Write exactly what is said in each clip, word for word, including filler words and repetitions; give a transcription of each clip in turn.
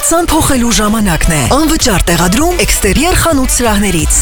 Կիսամասան փոխելու ժամանակն է։ Անվճար տեղադրում էքստերիեր խանութ սրահներից։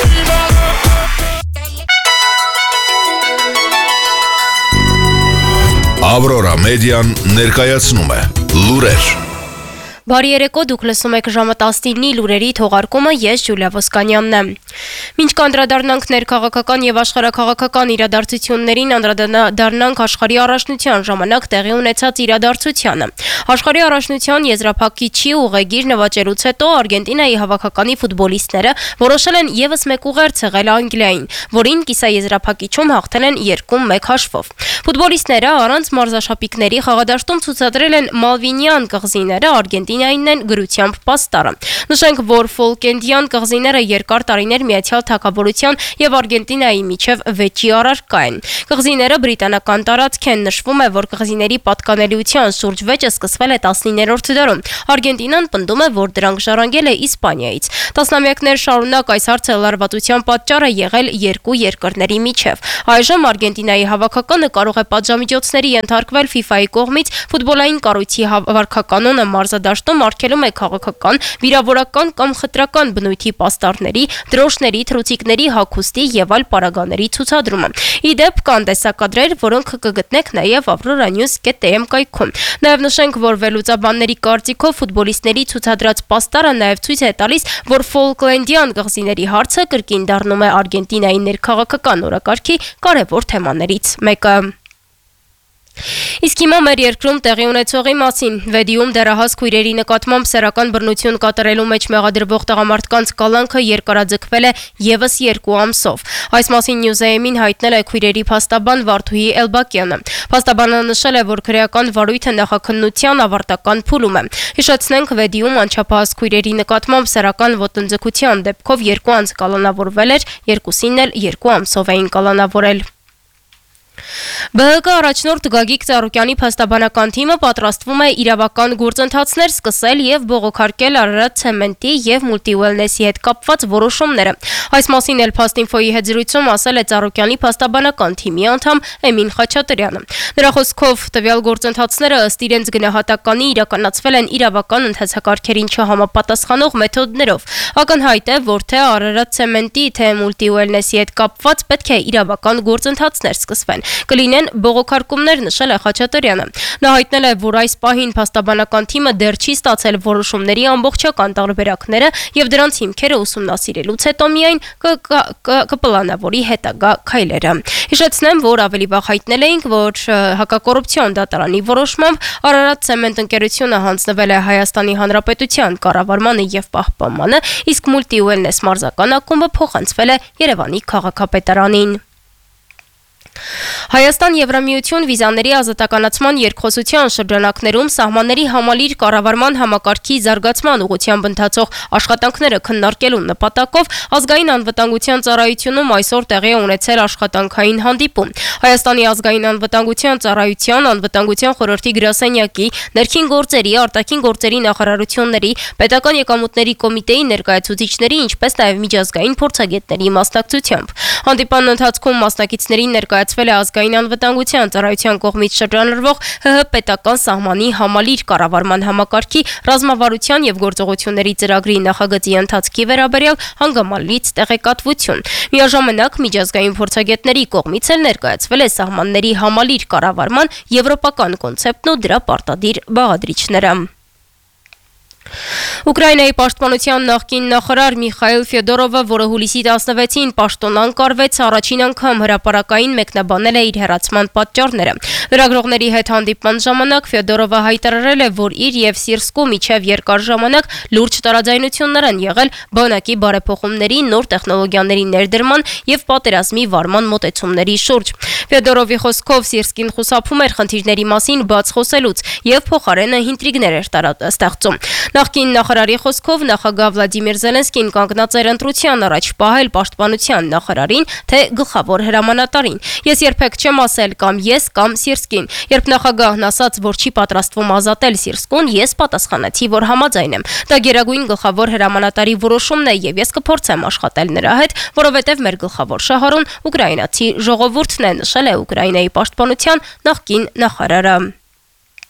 Ավրորա մեդիան ներկայացնում է լուրեր։ Բարի երեկո, դուք լսում եք ժամը տասնինի լուրերի թողարկումը, ես Ջուլիա Ոսկանյանն եմ։ Մինչ կանդրադառնանք ներքաղաքական եւ աշխարհաքաղաքական իրադարձություններին, անդրադառնանք աշխարհի առաջնության ժամանակ տեղի ունեցած իրադարձությանը։ Աշխարհի առաջնության եզրափակիչի ուղեգիր նվաճելուց հետո Արգենտինայի հավաքականի ֆուտբոլիստները որոշել են եւս մեկ ուղերձ եղել Անգլիային, որին կիսաեզրափակիչում հաղթել են երկու մեկ հաշվով։ Ֆուտբոլիստները առանց մարզաշապիկների խաղադաշտում ցուցադրել են Մալվինյան կղզիները, Արգենտինային են գրությամբ պաստառը։ Նշենք, որ Ֆոլկենդյան կղզիները երկար տարիներ Միացյալ Թագավորության եւ Արգենտինայի միջև վեճի առարկա են։ Կղզիները բրիտանական տարածք են, նշվում է, որ կղզիների պատկանելիության շուրջ վեճը սկսվել է տասնիններորդ դարում։ Արգենտինան պնդում է, որ դրանք ժառանգել է Իսպանիայից։ Տասնամյակներ շարունակ այս հարցը լարվածության պատճառ է եղել երկու երկրների միջև։ Այժմ Արգենտինայի հավաքականը կարող է պատժամիջոցների ենթարկվել ֆիֆայի կողմից ֆուտբոլային կառույցի վարքականոնը մարզադաշտում արգելում է քաղաքական, վիրավորական կամ խտրական բնույթի պաստառների, դրոշների, թռուցիկների, հագուստի եւ այլ պարագաների ցուցադրումը։ Ի դեպ, կան տեսակադրեր, որոնք կգտնեք նաեւ avroranews dot t m կայքում։ Նաեւ նշենք, որ վերլուծաբանների կարծիքով ֆուտբոլիստների ցուցադրած պաստառը նաեւ ցույց է տալիս, որ Ֆոլկլենդյան կղզիների հարցը կրկին դառնում է Արգենտինայի ներքաղաքական օրակարգի կարևոր թեմաներից մեկը։ Իսկ հիմա մեր երկրում տեղի ունեցողի մասին։ Վեդիում դեռահաս քույրերի նկատմամբ սեռական բռնություն կատարելու մեջ մեղադրվող տղամարդկանց կալանքը երկարաձգվել է եւս երկու ամսով։ Այս մասին Նյուզեյմին հայտնել է քույրերի փաստաբան Վարդուհի Էլբակյանը։ Փաստաբանը նշել է, որ քրեական վարույթը նախաքննության ավարտական փուլում է։ Հիշեցնենք, Վեդիում անչափահաս քույրերի նկատմամբ սեռական ոտնձգության դեպքով երկու անձ կալանավորվել էր, երկուսին էլ երկու ամսով էին կալանավորել։ Բ Հ Կ առաջնորդ Գագիկ Ծառուկյանի փաստաբանական թիմը պատրաստվում է իրավական գործընթացներ սկսել եւ բողոքարկել Արարատ ցեմենտի եւ Multiwellness-ի հետ կապված որոշումները։ Այս մասին էլ Փաստինֆոյի հետ զրույցում ասել է Ծառուկյանի փաստաբանական թիմի անդամ Էմին Խաչատրյանը։ Նրա խոսքով տվյալ գործընթացները ըստ իրենց գնահատականի իրականացվել են իրավական ընթացակարգերին չհամապատասխանող մեթոդներով։ Ակնհայտ է, որ թե Արարատ ցեմենտի, թե Multiwellness-ի հետ կապված պետք է իրավական գործընթացներ սկսվեն։ Կլինեն բողոքարկումներ, նշել է Խաչատրյանը։ Նա հայտնել է, որ այս պահին փաստաբանական թիմը դեռ չի ստացել որոշումների ամբողջական տարբերակները եւ դրանց հիմքերը ուսումնասիրելուց հետո միայն կպլանավորի հետագա քայլերը։ Հիշեցնեմ, որ ավելի վաղ հայտնել էինք, որ հակակոռուպցիոն դատարանի որոշմամբ Արարատ ցեմենտ ընկերությունը հանձնվել է Հայաստանի Հանրապետության կառավարմանը եւ պահպանմանը, իսկ Multiwellness մարզական ակումբը փոխանցվել է Երևանի քաղաքապետարանին։ Հայաստան-Եվրամիություն վիզաների ազատականացման երկխոսության շրջանակներում սահմանների համալիր կառավարման համակարգի զարգացման ուղղությամբ ընթացող աշխատանքները քննարկելու նպատակով Ազգային անվտանգության ծառայությունում այսօր տեղի է ունեցել աշխատանքային հանդիպում։ Հայաստանի ազգային անվտանգության ծառայության, անվտանգության խորհրդի գրասենյակի, ներքին գործերի, արտաքին գործերի նախարարությունների, պետական եկամուտների կոմիտեի ներկայացուցիչների, ինչպես նաև միջազգային փորձագետների մասնակցությամբ։ Հանդիպանն ընթացքում մասնակիցներին ներկայացվել է ազգային անվտանգության ծառայության կողմից շրջանառվող Հ Հ պետական սահմանի համալիր կառավարման համակարգի ռազմավարության եւ գործողությունների ծրագրի նախագծի ընթացքի վերաբերյալ հանգամանլից տեղեկատվություն։ Միաժամանակ միջազգային փորձագետների կողմից էլ ներկայացվել է սահմանների համալիր կառավարման եվրոպական կոնցեպտն ու դրա պարտադիր բաղադրիչները։ Ուկրաինայի պաշտպանության նախկին նախարար Միխայիլ Ֆեդորովը, որը հուլիսի տասնվեցին պաշտոնան կարվեց, առաջին անգամ հրապարակային մեկնաբանել է իր հեռացման պատճառները։ Լրագրողների հետ հանդիպման ժամանակ Ֆեդորովը հայտարարել է, որ իր եւ Սիրսկու միջև երկար ժամանակ լուրջ տարաձայնություններ են եղել բանակի բարեփոխումների, նոր տեխնոլոգիաների ներդրման եւ պատերազմի վարման մոտեցումների շուրջ։ Ֆեդորովի խոսքով Սիրսկին խուսափում էր խնդիրների մասին բաց խոսելուց եւ փոխարենը ինտրիգներ էր ստեղծում։ Նախկին նախարարի խոսքով նախագահ Վլադիմիր Զելենսկին կանգնած էր ընտրության առաջ պահել պաշտպանության նախարարին, թե գլխավոր հրամանատարին։ Ես երբեք չեմ ասել կամ ես կամ Սիրսկին։ Երբ նախագահն ասաց, որ չի պատրաստվում ազատել Սիրսկուն, ես պատասխանեցի, որ համաձայն եմ։ Դա գերագույն գլխավոր հրամանատարի որոշումն է եւ ես կփորձեմ աշխատել նրա հետ, որովհետեւ մեր գլխավոր շահառուն ուկրաինացի ժողովուրդն է, նշել է Ուկրաինայի պաշտպանության նախկին նախարարը։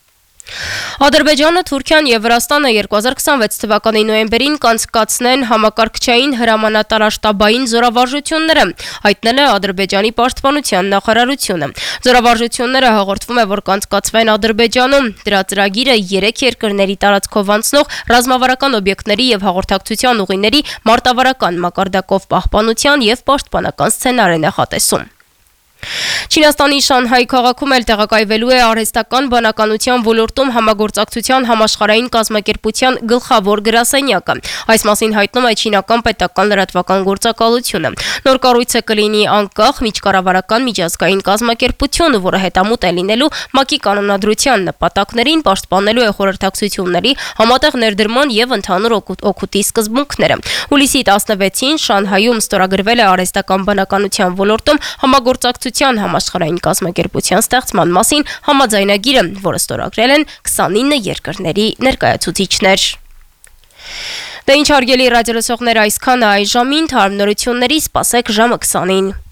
Ադրբեջանը, Թուրքիան եւ Վրաստանը երկու հազար քսանվեց թվականի նոյեմբերին կանցկացնեն համակարգչային հրամանատարաշտաբային զորավարժությունները, հայտնել է Ադրբեջանի պաշտպանության նախարարությունը։ Զորավարժությունները հաղորդվում է, որ կանցկացվեն Ադրբեջանում։ Դրա ծրագիրը երեք երկրների տարածքով անցնող ռազմավարական օբյեկտների եւ հաղորդակցության ուղիների մարտավարական մակարդակով պահպանության եւ պաշտպանական սցենար է նախատեսում։ Չինաստանի Շանհայի քաղաքում էլ տեղակայվելու է արհեստական բանականության ոլորտում համագործակցության համաշխարհային կազմակերպության գլխավոր գրասենյակը։ Այս մասին հայտնում է չինական պետական լրատվական գործակալությունը։ Նոր կառույցը կլինի անկախ միջկառավարական միջազգային կազմակերպություն, որը հետամուտ է լինելու ՄԱԿ-ի կանոնադրության նպատակներին, պաշտպանելու է խորհրդակցությունների, համատեղ ներդրման եւ ընդհանուր օգուտի սկզբունքները։ Հուլիսի տասնվեցին Շանհայում ստորագրվել է արհեստական բանականության ոլորտում համագործակցության համաշխարհային կազմակերպության ստեղծման մասին համաձայնագիրը, որը ստորագրել են քսանինը երկրների ներկայացուցիչներ։ Դե ինչ հարգելի ռադիոլսողներ, այսքանը այժմին, թարմ նորությունների սպասեք ժամը քսանին։